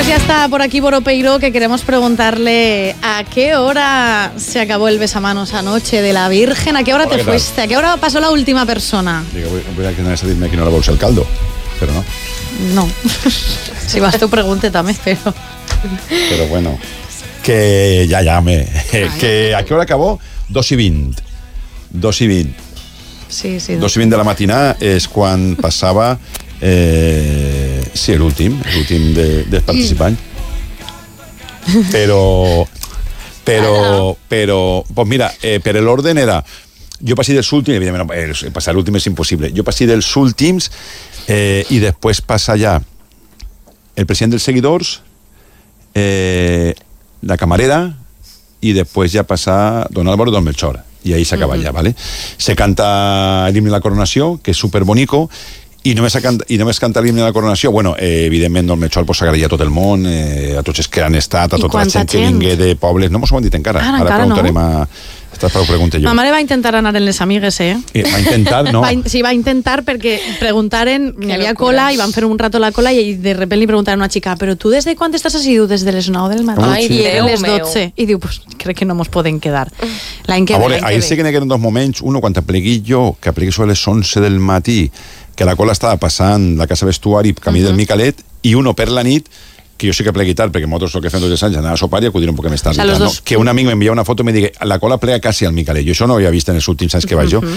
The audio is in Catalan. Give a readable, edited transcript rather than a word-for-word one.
Pues ya está por aquí Boropeiro, que queremos preguntarle a qué hora se acabó el besamanos anoche de la Virgen, a qué hora te fuiste, a qué hora pasó la última persona. Digo, voy a decirme que no la bolsa el caldo, pero no. No, si vas tú pregunte también, pero bueno, que que a qué hora acabó? 2:20. 2:20. Sí. 2:20 de la matinada és quan passava l'últim dels participants. Però pues mira, per l'orden era, jo passi dels últims, evidentment passar l'últim és impossible, jo passi dels últims i després passa ja el president dels seguidors, la camarera, i després ja passa don Álvaro i don Melchor, i ahí s'acaba ja, ¿vale? Se canta l'himne de la coronació, que és superbonico, i només canta l'himne de la coronació. Bueno, evidentment don Melchor s'agraïa a tot el món, a tots els que han estat, a tota la gent que vingué de pobles. No mos ho han dit encara. Ara preguntarem a... Estàs per preguntar jo. Ma mare va intentar anar en les amigues, Va intentar, no? Sí, va intentar perquè preguntaren, hi havia cola i van fer un rato la cola i de repente li preguntaron a una xica, però tu des de quan estàs així? Diu, des de les 9 del matí. Ai, I eren les Déu 12. I diu, pues crec que no mos poden quedar. L'any que ve. A veure, ahir sí que n'hi hagueren dos moments. Uno, quan aplegui jo, que aplegui sobre les 11 del matí, que la cola estava passant la casa vestuari camí del Micalet, i uno per la nit, que jo sí que plegui tard, perquè nosaltres el que fem tots els anys anar a sopar i acudir un poc més tard. Que un amic m'envia una foto i me digui, la cola plega quasi al Micalet. Jo això no ho havia vist en els últims anys que vaig jo.